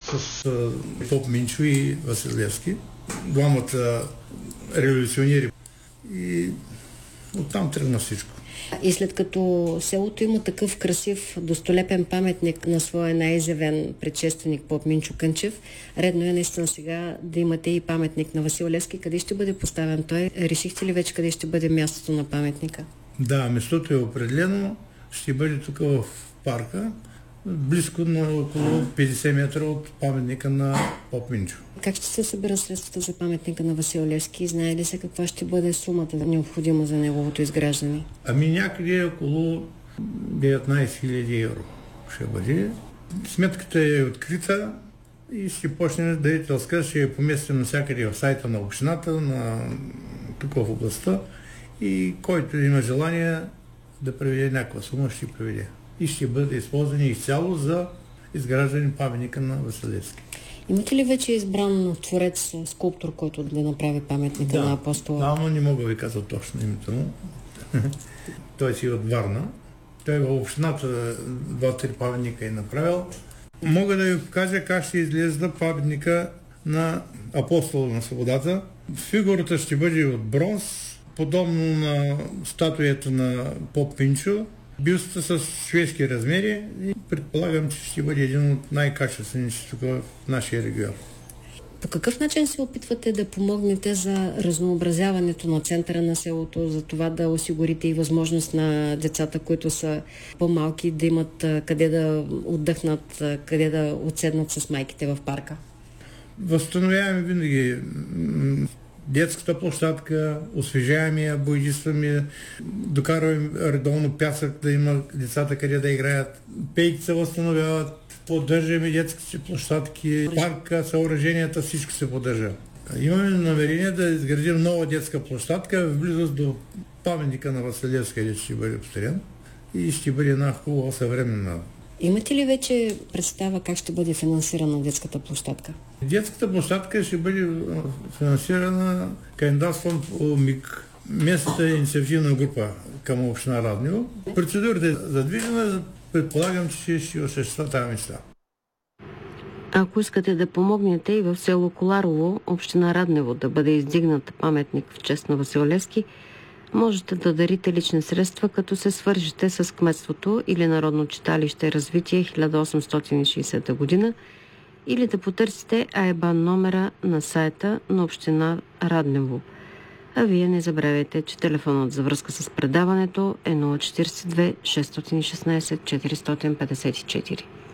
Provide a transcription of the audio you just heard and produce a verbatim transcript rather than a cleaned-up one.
с поп Минчо и Васил Левски, двамата революционери. И оттам тръгна всичко. И след като селото има такъв красив, достолепен паметник на своя най-изявен предшественик поп Минчо Кънчев, редно е наистина сега да имате и паметник на Васил Левски. Къде ще бъде поставен той? Решихте ли вече къде ще бъде мястото на паметника? Да, местото е определено. Ще бъде тук в парка, близко на около петдесет метра от паметника на поп Минчо. Как ще се събира средствата за паметника на Васил Левски? Знае ли се каква ще бъде сумата необходима за неговото изграждане? Ами някъде около деветнайсет хиляди евро ще бъде. Сметката е открита и ще почне дарителска, ще я поместим навсякъде в сайта на общината, на тук в областта, и който има желание да преведе някаква сума, ще преведе. И ще бъде използвани изцяло за изграждане паметника на Васил Левски. Имате ли вече избран творец, скулптор, който да направи паметника да, на апостола? Да, но не мога да ви казва точно името му. Той си от Варна. Той в общината два-три паметника е направил. Мога да ви покажа как ще изглежда паметника на апостола на свободата. Фигурата ще бъде от бронз, подобно на статуята на поп Минчо. Бюстът с шведски размери и предполагам, че ще бъде един от най-качествените тук в нашия регион. По какъв начин се опитвате да помогнете за разнообразяването на центъра на селото, за това да осигурите и възможност на децата, които са по-малки, да имат къде да отдъхнат, къде да отседнат с майките в парка? Възстановяваме винаги детската площадка, освежаваме я, боядисваме, докарваме редовно пясък, да има децата къде да играят. Пейки се възстановяват, поддържаме детските площадки, парка, съоръженията, всичко се поддържа. Имаме намерение да изградим нова детска площадка в близост до паметника на Васил Левски, където ще бъде построен и ще бъде една хубава съвременна. Имате ли вече представа как ще бъде финансирана детската площадка? Детската площадка ще бъде финансирана кандидатством по МИГ, местната инициативна група към община Раднево. Процедурата е задвижена, предполагам, че ще осъществя тази мечта. Ако искате да помогнете и в село Коларово, община Раднево, да бъде издигнат паметник в чест на Васил Левски, можете да дарите лични средства, като се свържете с кметството или Народно читалище Развитие хиляда осемстотин и шейсета година или да потърсите айбан номера на сайта на община Раднево. А вие не забравяйте, че телефонът за връзка с предаването е нула четиридесет и две шестстотин и шестнайсет четиристотин петдесет и четири.